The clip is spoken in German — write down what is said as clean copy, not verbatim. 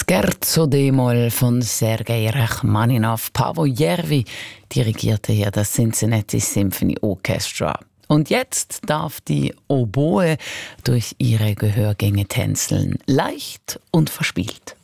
Scherzo d-Moll von Sergei Rachmaninow. Paavo Järvi dirigierte hier das Cincinnati Symphony Orchestra. Und jetzt darf die Oboe durch ihre Gehörgänge tänzeln, leicht und verspielt.